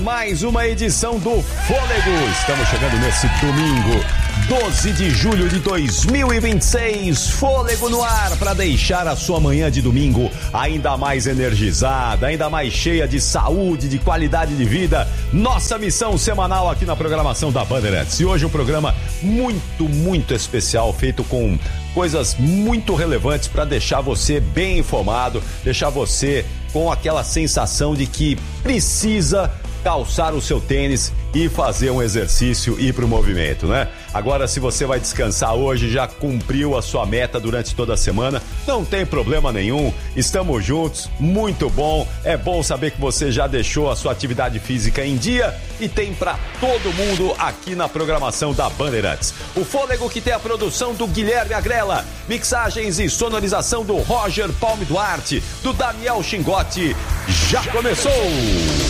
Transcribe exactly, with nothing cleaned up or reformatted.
mais uma edição do Fôlego. Estamos chegando nesse domingo, doze de julho de dois mil e vinte e seis. Fôlego no ar para deixar a sua manhã de domingo ainda mais energizada, ainda mais cheia de saúde, de qualidade de vida. Nossa missão semanal aqui na programação da Bandeirantes. E hoje um programa muito, muito especial, feito com coisas muito relevantes para deixar você bem informado, deixar você com aquela sensação de que precisa calçar o seu tênis e fazer um exercício e ir pro movimento, né? Agora, se você vai descansar hoje, já cumpriu a sua meta durante toda a semana, não tem problema nenhum, estamos juntos, muito bom, é bom saber que você já deixou a sua atividade física em dia e tem pra todo mundo aqui na programação da Bandeirantes. O Fôlego que tem a produção do Guilherme Agrela, mixagens e sonorização do Roger Palme Duarte, do Daniel Xingotti, já começou!